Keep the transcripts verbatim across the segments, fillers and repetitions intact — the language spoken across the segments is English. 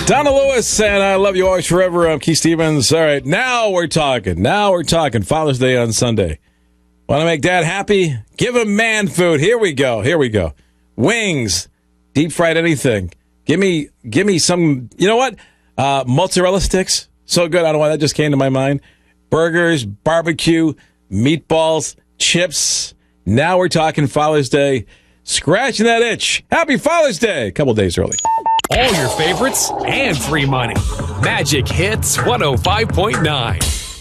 Donna Lewis, and I love you always forever. I'm Keith Stevens. All right, now we're talking. Now we're talking Father's Day on Sunday. Want to make Dad happy? Give him man food. Here we go. Here we go. Wings, deep fried anything. Give me, give me some. You know what? Uh, mozzarella sticks. So good. I don't know why that just came to my mind. Burgers, barbecue, meatballs, chips. Now we're talking Father's Day. Scratching that itch. Happy Father's Day. A couple days early. All your favorites and free money. Magic Hits one oh five point nine.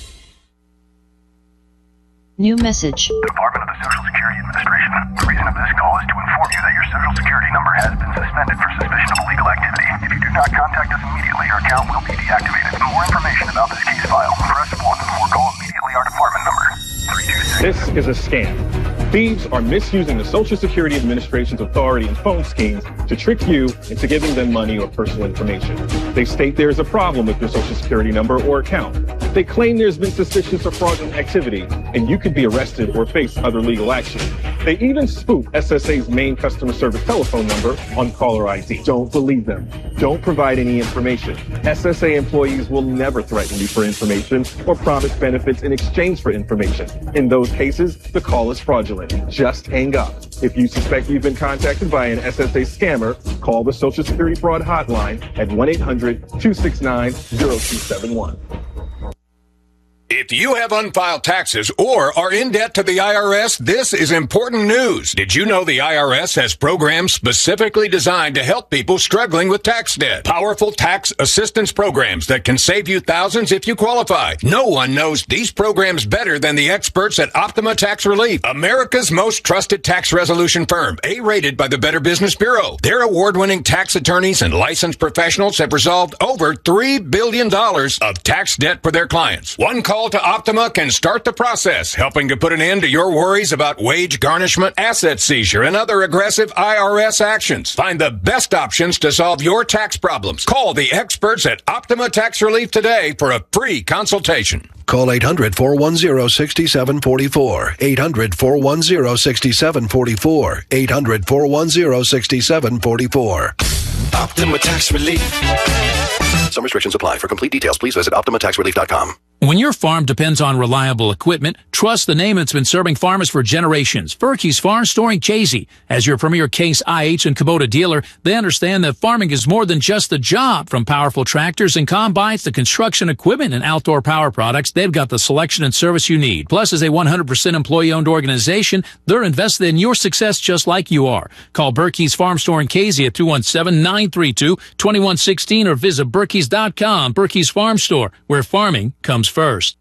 New message. Department of the Social Security Administration. The reason of this call is to inform you that your Social Security number has been suspended for suspicion of illegal activity. If you do not contact us immediately, your account will be deactivated. For more information about this case file, press one or call immediately our department number. three two six. This is a scam. Thieves are misusing the Social Security Administration's authority and phone schemes to trick you into giving them money or personal information. They state there is a problem with your Social Security number or account. They claim there's been suspicious or fraudulent activity, and you could be arrested or face other legal action. They even spoof S S A's main customer service telephone number on caller I D. Don't believe them. Don't provide any information. S S A employees will never threaten you for information or promise benefits in exchange for information. In those cases, the call is fraudulent. Just hang up. If you suspect you've been contacted by an S S A scammer, call the Social Security Fraud Hotline at one eight hundred two six nine zero two seven one. If you have unfiled taxes or are in debt to the I R S, this is important news. Did you know the I R S has programs specifically designed to help people struggling with tax debt? Powerful tax assistance programs that can save you thousands if you qualify. No one knows these programs better than the experts at Optima Tax Relief, America's most trusted tax resolution firm, A-rated by the Better Business Bureau. Their award-winning tax attorneys and licensed professionals have resolved over three billion dollars of tax debt for their clients. One call to Optima can start the process, helping to put an end to your worries about wage garnishment, asset seizure, and other aggressive I R S actions. Find the best options to solve your tax problems. Call the experts at Optima Tax Relief today for a free consultation. Call eight hundred, four one zero, six seven four four. eight hundred, four one zero, six seven four four. eight hundred, four one zero, six seven four four. Optima Tax Relief. Some restrictions apply. For complete details, please visit optima tax relief dot com. When your farm depends on reliable equipment, trust the name that's been serving farmers for generations. Berkey's Farm Storing Chazy. As your premier Case I H and Kubota dealer, they understand that farming is more than just a job. From powerful tractors and combines to construction equipment and outdoor power products, they've got the selection and service you need. Plus, as a one hundred percent employee-owned organization, they're invested in your success just like you are. Call Berkey's Farm Storing Chazy at two one seven, nine three two, two one one six or visit berkeys dot com. Berkey's Farm Store, where farming comes first.